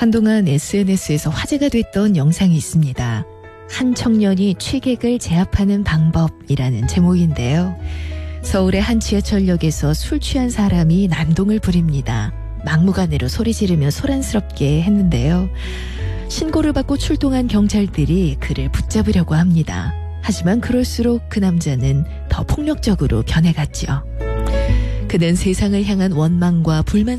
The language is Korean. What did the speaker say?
한동안 SNS에서 화제가 됐던 영상이 있습니다. 한 청년이 취객을 제압하는 방법이라는 제목인데요. 서울의 한 지하철역에서 술 취한 사람이 난동을 부립니다. 막무가내로 소리 지르며 소란스럽게 했는데요. 신고를 받고 출동한 경찰들이 그를 붙잡으려고 합니다. 하지만 그럴수록 그 남자는 더 폭력적으로 변해갔죠. 그는 세상을 향한 원망과 불만